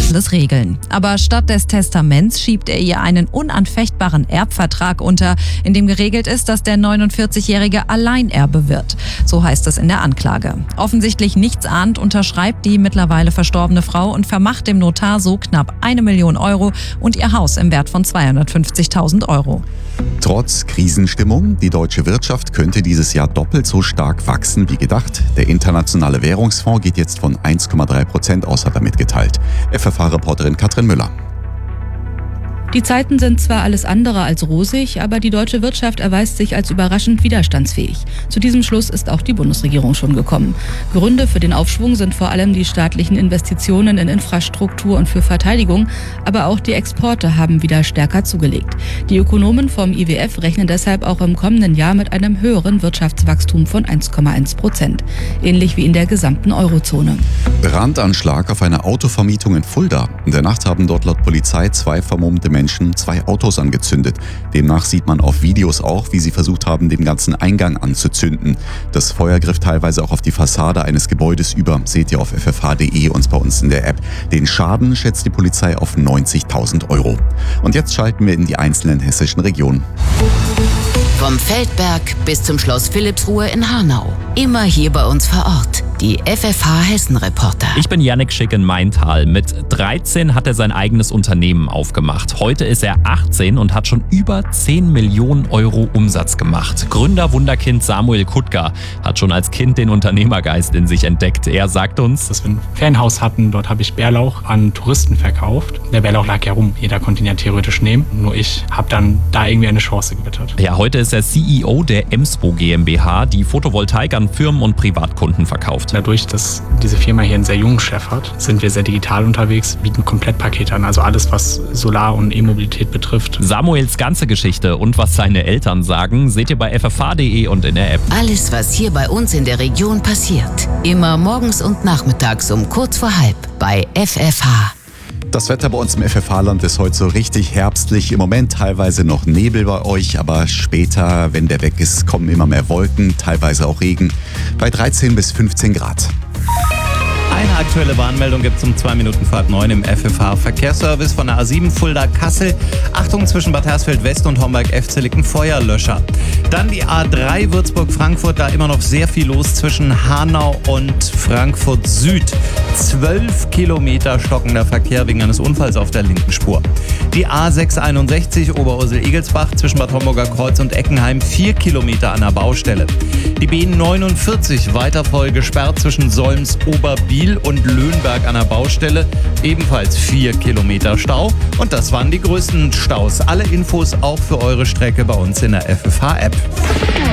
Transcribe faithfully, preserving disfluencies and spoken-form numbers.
alles regeln. Aber statt des Testaments schiebt er ihr einen unanfechtbaren Erbvertrag unter, in dem geregelt ist, dass der neunundvierzigjährige Alleinerbe wird. So heißt es in der Anklage. Offensichtlich nichts ahnt, unterschreibt die mittlerweile verstorbene Frau und vermacht dem Notar so knapp eine Million Euro und ihr Haus im Wert von zweihundertfünfzigtausend Euro. Trotz Krisenstimmung, die deutsche Wirtschaft könnte dieses Jahr doppelt so stark wachsen wie gedacht. Der Internationale Währungsfonds geht jetzt von eins Komma drei Prozent aus, hat er mitgeteilt. F F H-Reporterin Katrin Müller. Die Zeiten sind zwar alles andere als rosig, aber die deutsche Wirtschaft erweist sich als überraschend widerstandsfähig. Zu diesem Schluss ist auch die Bundesregierung schon gekommen. Gründe für den Aufschwung sind vor allem die staatlichen Investitionen in Infrastruktur und für Verteidigung, aber auch die Exporte haben wieder stärker zugelegt. Die Ökonomen vom I W F rechnen deshalb auch im kommenden Jahr mit einem höheren Wirtschaftswachstum von eins Komma eins Prozent, ähnlich wie in der gesamten Eurozone. Brandanschlag auf eine Autovermietung in Fulda. In der Nacht haben dort laut Polizei zwei vermummte Menschen Menschen zwei Autos angezündet. Demnach sieht man auf Videos auch, wie sie versucht haben, den ganzen Eingang anzuzünden. Das Feuer griff teilweise auch auf die Fassade eines Gebäudes über. Seht ihr auf f f h punkt d e und bei uns in der App. Den Schaden schätzt die Polizei auf neunzigtausend Euro. Und jetzt schalten wir in die einzelnen hessischen Regionen. Vom Feldberg bis zum Schloss Philippsruhe in Hanau. Immer hier bei uns vor Ort. Die F F H-Hessen-Reporter. Ich bin Yannick Schick in Maintal. Mit dreizehn hat er sein eigenes Unternehmen aufgemacht. Heute ist er achtzehn und hat schon über zehn Millionen Euro Umsatz gemacht. Gründer-Wunderkind Samuel Kutka hat schon als Kind den Unternehmergeist in sich entdeckt. Er sagt uns, dass wir ein Ferienhaus hatten, dort habe ich Bärlauch an Touristen verkauft. Der Bärlauch lag ja rum, jeder konnte ihn ja theoretisch nehmen. Nur ich habe dann da irgendwie eine Chance gewittert. Ja, heute ist er C E O der Emspo GmbH, die Photovoltaik an Firmen und Privatkunden verkauft. Dadurch, dass diese Firma hier einen sehr jungen Chef hat, sind wir sehr digital unterwegs, bieten Komplettpakete an, also alles, was Solar- und E-Mobilität betrifft. Samuels ganze Geschichte und was seine Eltern sagen, seht ihr bei f f h punkt d e und in der App. Alles, was hier bei uns in der Region passiert. Immer morgens und nachmittags um kurz vor halb bei F F H. Das Wetter bei uns im F F H-Land ist heute so richtig herbstlich. Im Moment teilweise noch Nebel bei euch, aber später, wenn der weg ist, kommen immer mehr Wolken, teilweise auch Regen, bei dreizehn bis fünfzehn Grad. Eine aktuelle Warnmeldung gibt es um zwei Minuten vor halb neun im F F H-Verkehrsservice von der A sieben Fulda-Kassel. Achtung, zwischen Bad Hersfeld-West und Homberg-Efze liegt ein Feuerlöscher. Dann die A drei Würzburg-Frankfurt, da immer noch sehr viel los zwischen Hanau und Frankfurt Süd. Zwölf Kilometer stockender Verkehr wegen eines Unfalls auf der linken Spur. Die A sechs einundsechzig Oberursel-Egelsbach zwischen Bad Homburger Kreuz und Eckenheim, vier Kilometer an der Baustelle. Die B neunundvierzig weiter voll gesperrt zwischen Solms, Oberbiel und Löhnberg an der Baustelle, ebenfalls vier Kilometer Stau. Und das waren die größten Staus. Alle Infos auch für eure Strecke bei uns in der F F H-App.